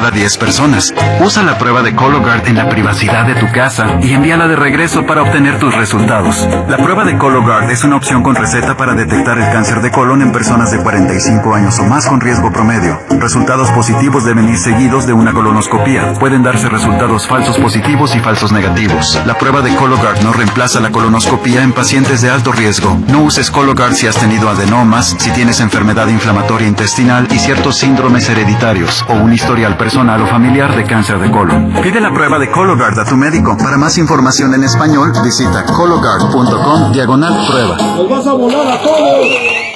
cada 10 personas. Usa la prueba de Cologuard en la privacidad de tu casa y envíala de regreso para obtener tus resultados. La prueba de Cologuard es una opción con receta para detectar el cáncer de colon en personas de 45 años o más con riesgo promedio. Resultados positivos deben ir seguidos de una colonoscopía. Pueden darse resultados falsos positivos y falsos negativos. La prueba de Cologuard no reemplaza la colonoscopía en pacientes de alto riesgo. No uses Cologuard si has tenido adenomas, si tienes enfermedad inflamatoria intestinal y ciertos síndromes hereditarios o un historial personal o familiar de cáncer de colon. Pide la prueba de Cologuard a tu médico. Para más información en español, visita cologuard.com/prueba. ¡Nos vas a volar a todos!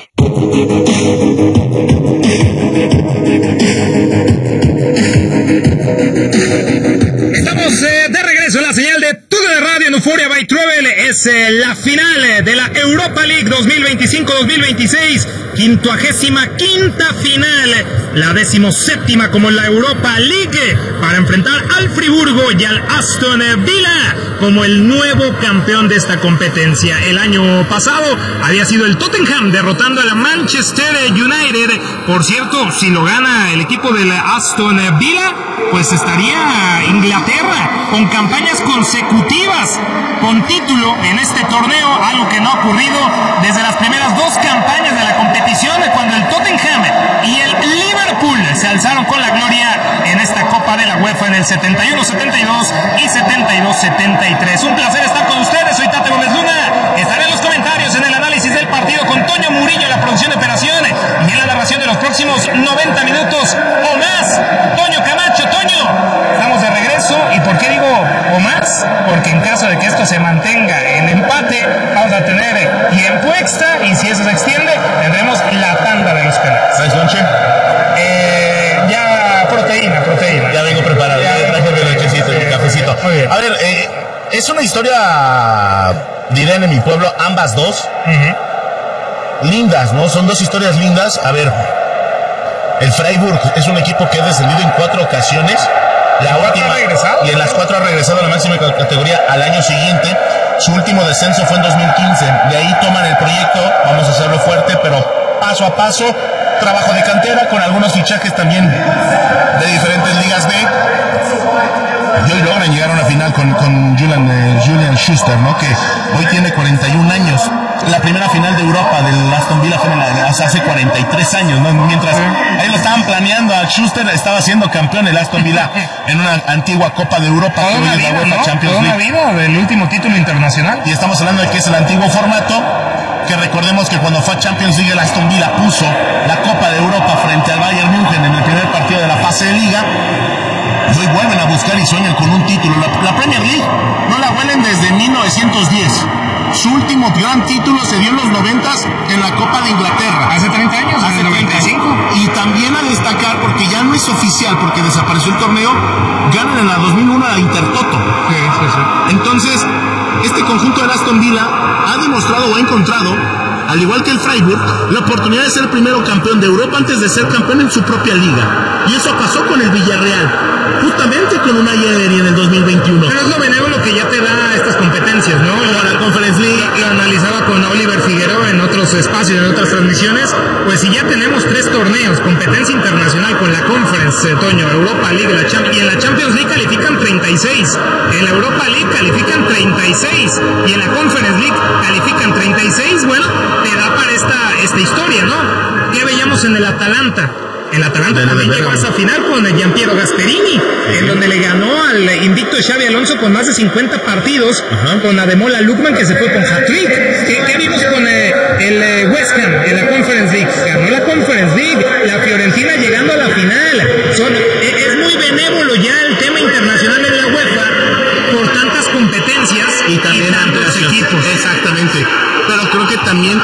Estamos de regreso en la señal de TUDN Radio en Euphoria by Travel. Es la final de la Europa League 2025-2026, 55ª final, la 17ª como en la Europa League, para enfrentar al Friburgo y al Aston Villa como el nuevo campeón de esta competencia. El año pasado había sido el Tottenham derrotando a la Manchester United. Por cierto, si lo gana el equipo del Aston Villa, pues estaría Inglaterra con campañas consecutivas con título en este torneo, algo que no ha ocurrido desde las primeras dos campañas de la competición, cuando el Tottenham y el Liverpool se alzaron con la gloria en esta Copa de la UEFA en el 71-72 y 72-73. Un placer estar con ustedes, soy Tate Gómez Luna. Estaré en los comentarios en el análisis del partido con Toño Murillo en la producción de operación y en la narración de los próximos 90 minutos o más. Toño Camacho, Toño, estamos de regreso. ¿Y por qué digo o más? Porque en caso de que esto se mantenga en empate, vamos a tener tiempo extra, y si eso se extiende, tendremos la tanda de los penales. ¿Sabes, Lonche? Ya proteína. Ya vengo preparado, ya traje mi lechecito y mi cafecito. Muy bien. A ver, es una historia, diré en mi pueblo, ambas dos, lindas, ¿no? Son dos historias lindas. A ver, el Freiburg es un equipo que ha descendido en 4 ocasiones. La última, y en las 4 ha regresado a la máxima categoría al año siguiente. Su último descenso fue en 2015. De ahí toman el proyecto, vamos a hacerlo fuerte, pero paso a paso, trabajo de cantera con algunos fichajes también de diferentes ligas B. Y hoy logran llegar a una final con Julian Schuster, ¿no? Que hoy tiene 41 años. La primera final de Europa del Aston Villa fue hace 43 años, ¿no? Mientras ahí lo estaban planeando, a Schuster estaba siendo campeón el Aston Villa en una antigua Copa de Europa, toda una vida, ¿no? Champions Toda una League. vida del último título internacional. Y estamos hablando de que es el antiguo formato, que recordemos que cuando fue a Champions League el Aston Villa puso la Copa de Europa frente al Bayern München en el primer partido de la fase de Liga. Y hoy vuelven a buscar y sueñan con un título. La Premier League no la huelen desde 1910. Su último gran título se dio en los 90s en la Copa de Inglaterra. Hace 30 años, hace 95. Y también a destacar, porque ya no es oficial, porque desapareció el torneo, ganan en la 2001 a Intertoto. Sí. Entonces, este conjunto del Aston Villa ha demostrado o ha encontrado, al igual que el Freiburg, la oportunidad de ser primero campeón de Europa antes de ser campeón en su propia liga. Y eso pasó con el Villarreal, justamente con Unai Emery en el 2021. Pero es lo benévolo que ya te da estas competencias, ¿no? La Conference League. Lo analizaba con Oliver Figueroa en otros espacios, en otras transmisiones. Pues si ya tenemos 3 torneos, competencia internacional con la Conference, Toño, Europa League, y en la Champions League califican 36, en la Europa League califican 36 y en la Conference League califican 36, bueno, te da para esta historia, ¿no? ¿Qué veíamos en el Atalanta? El Atalanta también llegó a esa final con Gianpiero Gasperini, en donde le ganó al invicto Xabi Alonso con más de 50 partidos, con Ademola Lookman, que se fue con hat-trick. ¿Qué vimos con el West Ham en la Conference League? Ganó la Conference League, la Fiorentina llegando a la final. Es muy benévolo ya el tema internacional en la UEFA por tantas competencias y también tantos equipos. Exactamente, pero creo que también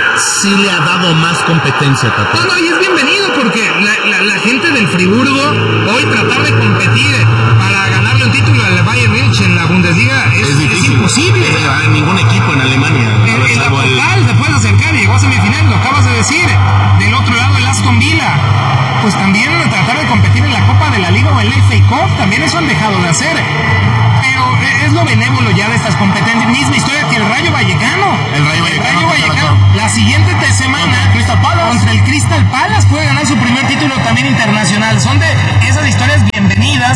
sí le ha dado más competencia, Tata. No, y es bienvenido, porque la gente del Friburgo hoy tratar de competir para ganarle un título al Bayern München en la Bundesliga es imposible. Ningún equipo en Alemania. En la portal te puedes acercar, llegó a semifinal, lo acabas de decir. Del otro lado el Aston Villa, pues también tratar de competir en la Copa de la Liga o el FA Cup, también eso han dejado de hacer. Pero es lo benévolo ya de estas competencias. Misma historia que el Rayo Vallecano. El Rayo Vallecano. La siguiente semana contra el Crystal Palace puede ganar su primer título también internacional. Son de esas historias bien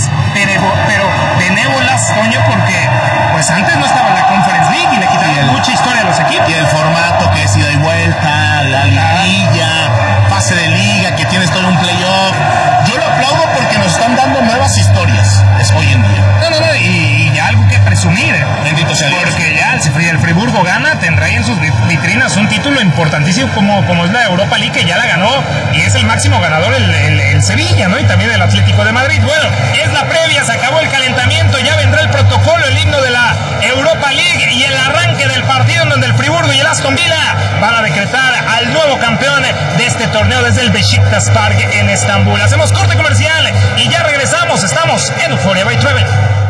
más pero benévolas, Toño, porque pues antes no estaba la Conference League y le quitaron mucha historia a los equipos. Y el formato que es ida y vuelta, la liguilla, fase de liga, que tienes todo un playoff. Yo lo aplaudo porque nos están dando nuevas historias hoy en día. No, y algo que presumir. Bendito sea Dios. Porque ya el Friburgo gana, tendrá ahí en sus vitrinas un título importantísimo como es la Europa League, que ya la ganó y es el máximo ganador el Sevilla, ¿no? Y también el Atlético de Madrid. Bueno, es la previa, se acabó el calentamiento, ya vendrá el protocolo, el himno de la Europa League y el arranque del partido en donde el Friburgo y el Aston Villa van a decretar al nuevo campeón de este torneo desde el Beşiktaş Park en Estambul. Hacemos corte comercial y ya regresamos, estamos en Euphoria by Travel.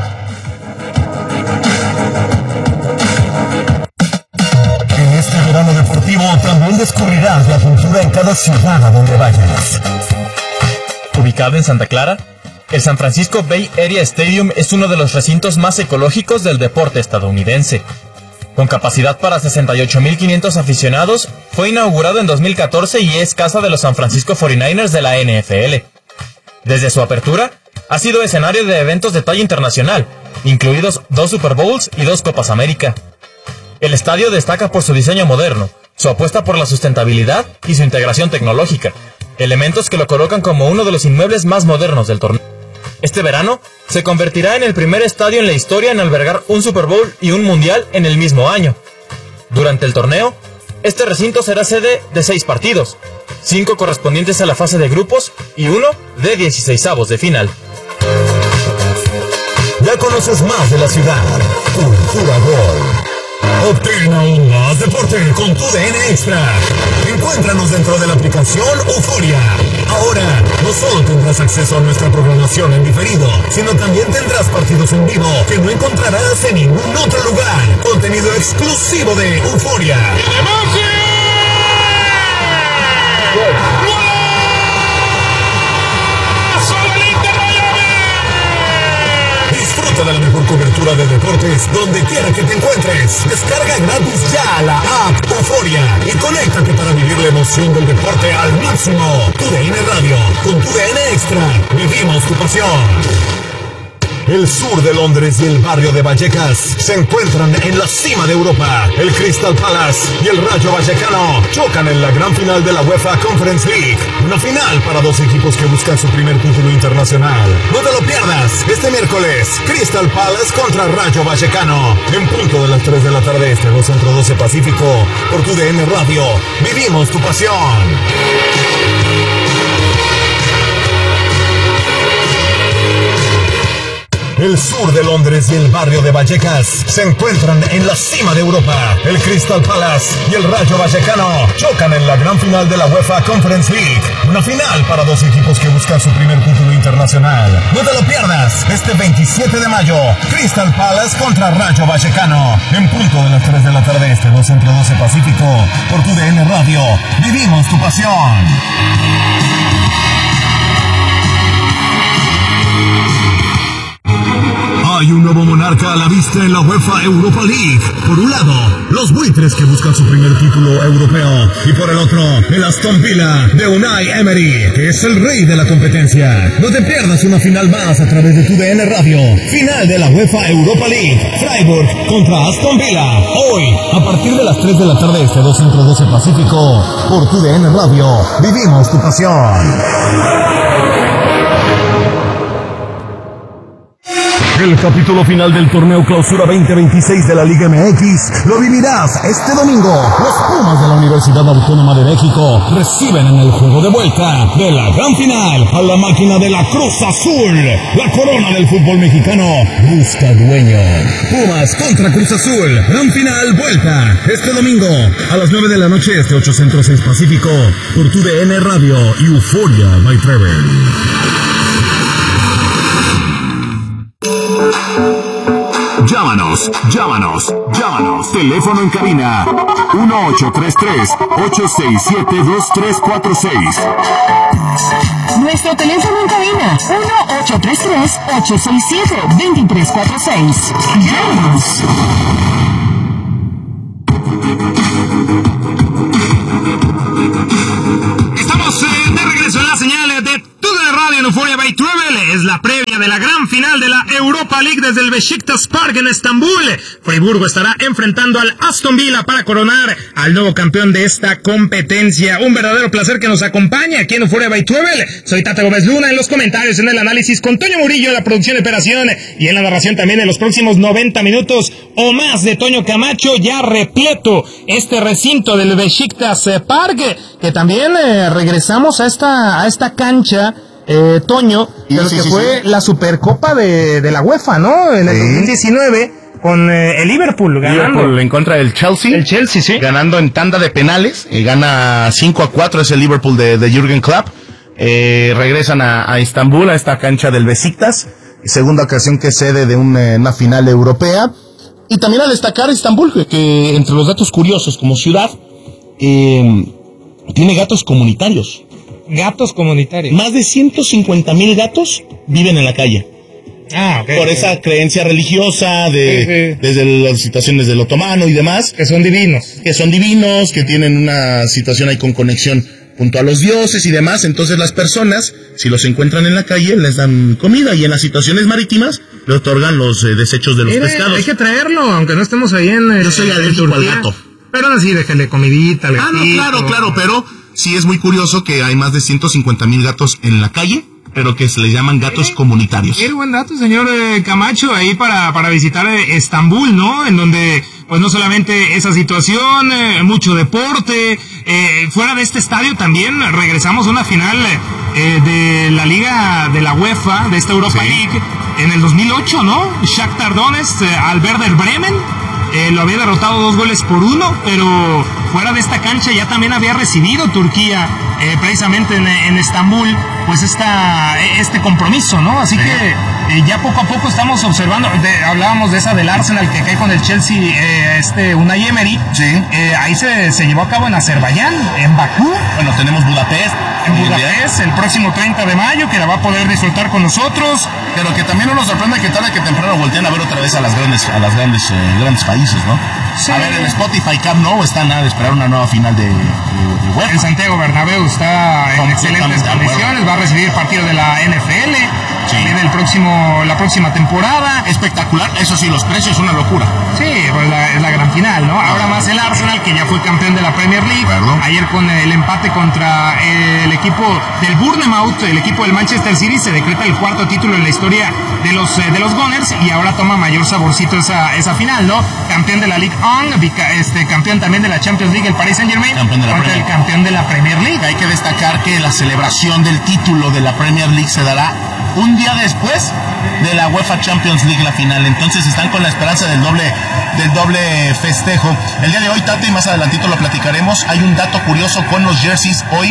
En este verano deportivo también descubrirás la cultura en cada ciudad a donde vayas. Ubicado en Santa Clara, el San Francisco Bay Area Stadium es uno de los recintos más ecológicos del deporte estadounidense. Con capacidad para 68,500 aficionados, fue inaugurado en 2014 y es casa de los San Francisco 49ers de la NFL. Desde su apertura, ha sido escenario de eventos de talla internacional, incluidos 2 Super Bowls y 2 Copas América. El estadio destaca por su diseño moderno, su apuesta por la sustentabilidad y su integración tecnológica, elementos que lo colocan como uno de los inmuebles más modernos del torneo. Este verano se convertirá en el primer estadio en la historia en albergar un Super Bowl y un Mundial en el mismo año. Durante el torneo, este recinto será sede de 6 partidos, 5 correspondientes a la fase de grupos y 1 de 16avos de final. Ya conoces más de la ciudad. Cultura Gol. Obtén aún más deporte con tu DN Extra. Encuéntranos dentro de la aplicación Euphoria. Ahora, no solo tendrás acceso a nuestra programación en diferido, sino también tendrás partidos en vivo que no encontrarás en ningún otro lugar. Contenido exclusivo de Euphoria. Disfruta de la mejor cobertura de deportes donde quiera que te encuentres. Descarga gratis ya la app Euphoria y conéctate para vivir la emoción del deporte al máximo. Tu DN Radio, con tu DN Extra, vivimos tu pasión. El sur de Londres y el barrio de Vallecas se encuentran en la cima de Europa. El Crystal Palace y el Rayo Vallecano chocan en la gran final de la UEFA Conference League. Una final para 2 equipos que buscan su primer título internacional. No te lo pierdas. Este miércoles, Crystal Palace contra Rayo Vallecano. En punto de las 3 de la tarde este, 2 Centro 12 Pacífico. Por tu DN Radio. Vivimos tu pasión. El sur de Londres y el barrio de Vallecas se encuentran en la cima de Europa. El Crystal Palace y el Rayo Vallecano chocan en la gran final de la UEFA Conference League. Una final para 2 equipos que buscan su primer título internacional. No te lo pierdas. Este 27 de mayo, Crystal Palace contra Rayo Vallecano. En punto de las 3 de la tarde este, 2 Centro 12 Pacífico. Por tu DN Radio. Vivimos tu pasión. Hay un nuevo monarca a la vista en la UEFA Europa League. Por un lado, los buitres que buscan su primer título europeo. Y por el otro, el Aston Villa de Unai Emery, que es el rey de la competencia. No te pierdas una final más a través de tu DN Radio. Final de la UEFA Europa League. Freiburg contra Aston Villa. Hoy, a partir de las 3 de la tarde este, 2 Centro 12 Pacífico. Por tu DN Radio. Vivimos tu pasión. El capítulo final del torneo Clausura 2026 de la Liga MX lo vivirás este domingo. Los Pumas de la Universidad Autónoma de México reciben en el juego de vuelta de la gran final a la máquina de la Cruz Azul. La corona del fútbol mexicano busca dueño. Pumas contra Cruz Azul. Gran final, vuelta. Este domingo a las 9 de la noche este, 8 Centro 6 Pacífico. Por tu DN Radio y Euphoria by Travel. Llámanos. Teléfono en cabina 1833-867-2346. Nuestro teléfono en cabina 1833-867-2346. Llámanos. Estamos de regreso en la señal de TUDN Radio en Euphoria by Travel. Es la previa de la gran final de la Europa League desde el Beşiktaş Park en Estambul. Friburgo estará enfrentando al Aston Villa para coronar al nuevo campeón de esta competencia. Un verdadero placer que nos acompañe aquí en Euphoria by Travel. Soy Tata Gómez Luna en los comentarios, en el análisis con Toño Murillo en la producción y operación y en la narración también en los próximos 90 minutos o más de Toño Camacho, ya repleto este recinto del Beşiktaş Park, que también regresamos a esta cancha, Toño, fue la Supercopa de la UEFA, ¿no? En el 2019, con el Liverpool ganando. Liverpool en contra del Chelsea. El Chelsea, sí. Ganando en tanda de penales. Gana 5-4, es el Liverpool de Jürgen Klopp. Regresan a Estambul, a esta cancha del Beşiktaş. Segunda ocasión que sede de una final europea. Y también a destacar Estambul, que entre los datos curiosos como ciudad, tiene gatos comunitarios. Gatos comunitarios. Más de 150,000 gatos viven en la calle. Okay. Por esa creencia religiosa desde las situaciones del otomano y demás. Que son divinos. Que tienen una situación ahí con conexión junto a los dioses y demás. Entonces las personas, si los encuentran en la calle, les dan comida, y en las situaciones marítimas le otorgan los desechos de los pescados. Hay que traerlo, aunque no estemos ahí Yo soy alérgico al gato. Pero así, déjale comidita al gatito. No, claro, pero sí es muy curioso que hay más de 150,000 gatos en la calle, pero que se les llaman gatos comunitarios. Qué buen dato, señor Camacho, ahí para visitar Estambul, ¿no? En donde, pues no solamente esa situación, mucho deporte. Fuera de este estadio también regresamos a una final de la Liga de la UEFA, de esta Europa League, en el 2008, ¿no? Shakhtar Donetsk al Werder Bremen. Lo había derrotado 2-1, pero fuera de esta cancha ya también había recibido Turquía, precisamente en Estambul, pues este compromiso, ¿no? Así que ya poco a poco estamos observando, hablábamos de esa del Arsenal que cae con el Chelsea, Unai Emery. Sí. Ahí se llevó a cabo en Azerbaiyán, en Bakú. Bueno, tenemos Budapest. En Budapest, el próximo 30 de mayo, que la va a poder disfrutar con nosotros. Pero que también no nos sorprende que tarde que temprano volteen a ver otra vez a las grandes países, ¿no? Sí. A ver, en Spotify Camp Nou está nada de esperar una nueva final de UEFA. El Santiago Bernabéu está en excelentes condiciones, va a recibir partido de la NFL, también la próxima temporada. Espectacular, eso sí, los precios una locura. Sí, pues es la gran final, ¿no? Ahora más el Arsenal, que ya fue campeón de la Premier League. Perdón. Ayer con el empate contra el equipo del Bournemouth, el equipo del Manchester City, se decreta el cuarto título en la historia de los Gunners, y ahora toma mayor saborcito esa final, ¿no? Campeón de la Ligue 1, campeón también de la Champions League, el Paris Saint-Germain, contra el campeón de la Premier League. Hay que destacar que la celebración del título de la Premier League se dará un día después de la UEFA Champions League, la final. Entonces están con la esperanza del doble festejo. El día de hoy, Tato, y más adelantito lo platicaremos, hay un dato curioso con los jerseys hoy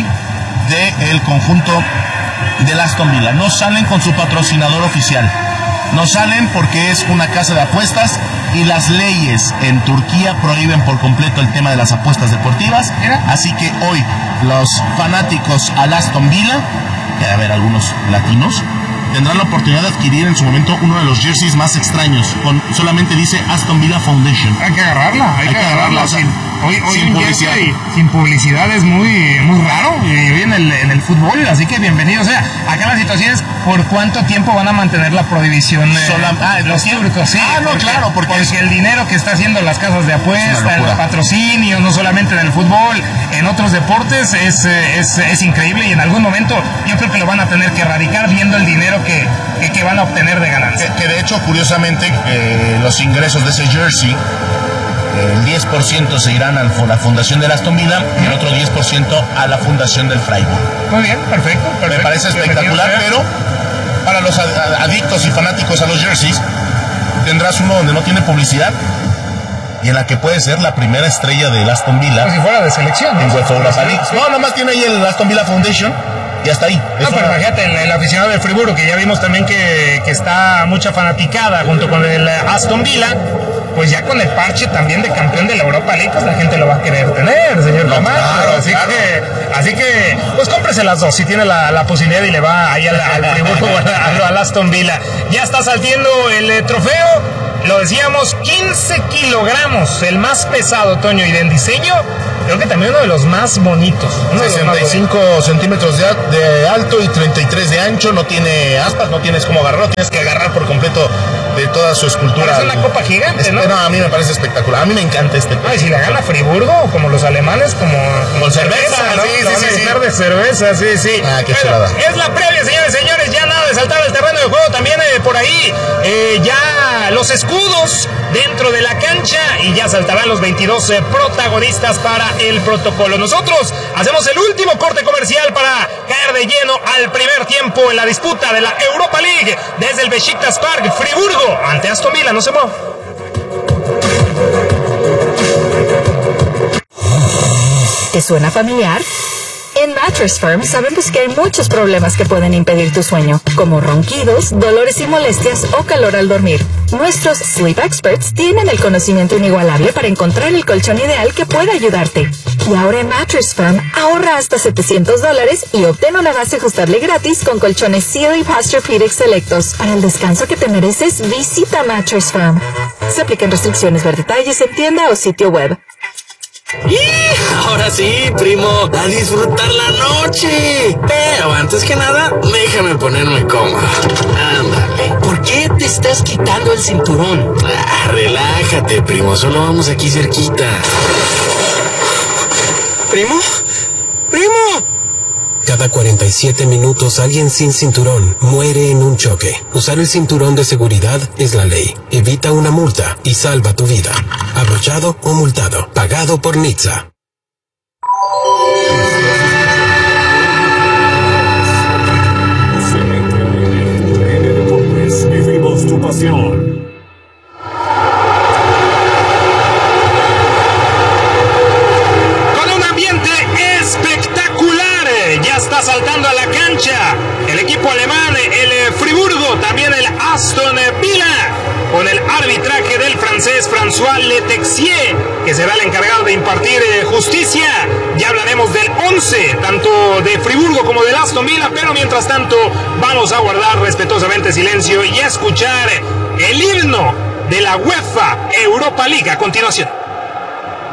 del conjunto del Aston Villa. No salen con su patrocinador oficial. No salen porque es una casa de apuestas y las leyes en Turquía prohíben por completo el tema de las apuestas deportivas. Así que hoy los fanáticos al Aston Villa, que debe haber algunos latinos, tendrán la oportunidad de adquirir en su momento uno de los jerseys más extraños. Solamente dice Aston Villa Foundation. Hay que agarrarla. O sea, Hoy sin publicidad. Sin publicidad es muy raro, y hoy en el fútbol, así que bienvenido. O sea, acá la situación es por cuánto tiempo van a mantener la prohibición. Los turcos, sí. Claro, porque el dinero que está haciendo las casas de apuestas, los patrocinios, no solamente en el fútbol, en otros deportes, es increíble, y en algún momento yo creo que lo van a tener que erradicar viendo el dinero que van a obtener de ganancia. Que de hecho, curiosamente, los ingresos de ese jersey, el 10% se irán a la fundación de Aston Villa y el otro 10% a la fundación del Freiburg. Muy bien, perfecto. Me parece espectacular, pero para los adictos y fanáticos a los jerseys, tendrás uno donde no tiene publicidad y en la que puede ser la primera estrella del Aston Villa. Como si fuera de selección. En UEFA Europa League. No, nomás tiene ahí el Aston Villa Foundation. Ya está ahí. No, pero imagínate, el aficionado de Friburgo, que ya vimos también que está mucha fanaticada junto con el Aston Villa, pues ya con el parche también de campeón de la Europa League, pues la gente lo va a querer tener, señor Camacho. Claro, así que, pues cómprese las dos, si tiene la posibilidad y le va ahí al Friburgo o al Aston Villa. Ya está saltiendo el trofeo. lo decíamos, 15 kilogramos, el más pesado, Toño, y de diseño, creo que también uno de los más bonitos. 65 centímetros de alto y 33 de ancho, no tiene aspas, no tienes como agarrarlo, tienes que agarrar por completo de toda su escultura. Es una copa gigante, ¿no? No, a mí me parece espectacular, a mí me encanta este. Ay, si la gana Friburgo, como los alemanes, como con cerveza, ¿no? Sí. De cerveza, sí. Ah, qué chulada. Es la previa, señores, ya nada de saltar al terreno de juego, también por ahí, ya los escudos dentro de la cancha y ya saltarán los 22 protagonistas para el protocolo. Nosotros hacemos el último corte comercial para caer de lleno al primer tiempo en la disputa de la Europa League desde el Besiktas Park, Friburgo ante Aston Villa. No se mueva. ¿Te suena familiar? En Mattress Firm sabemos que hay muchos problemas que pueden impedir tu sueño, como ronquidos, dolores y molestias o calor al dormir. Nuestros Sleep Experts tienen el conocimiento inigualable para encontrar el colchón ideal que pueda ayudarte. Y ahora en Mattress Firm, ahorra hasta $700 y obtén una base ajustable gratis con colchones Sealy Posturepedic selectos. Para el descanso que te mereces, visita Mattress Firm. Se aplican restricciones, ver detalles en tienda o sitio web. ¡Y! Ahora sí, primo, a disfrutar la noche. Pero antes que nada, déjame ponerme cómodo. Ándale. ¿Por qué te estás quitando el cinturón? Relájate, primo, solo vamos aquí cerquita. ¿Primo? ¡Primo! Cada 47 minutos alguien sin cinturón muere en un choque. Usar el cinturón de seguridad es la ley. Evita una multa y salva tu vida. Abrochado o multado. Pagado por NHTSA. Vivimos tu pasión. Ya está saltando a la cancha el equipo alemán, el Friburgo, también el Aston Villa, con el arbitraje del francés François Letexier, que será el encargado de impartir justicia. Ya hablaremos del 11, tanto de Friburgo como del Aston Villa, pero mientras tanto vamos a guardar respetuosamente silencio y a escuchar el himno de la UEFA Europa League a continuación.